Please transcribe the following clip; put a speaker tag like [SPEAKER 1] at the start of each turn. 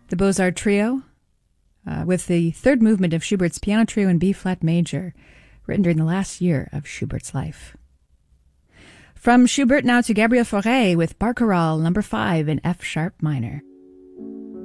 [SPEAKER 1] The Beaux-Arts Trio, with the third movement of Schubert's Piano Trio in B-flat major, written during the last year of Schubert's life. From Schubert now to Gabriel Fauré with Barcarolle No. 5 in F-sharp minor.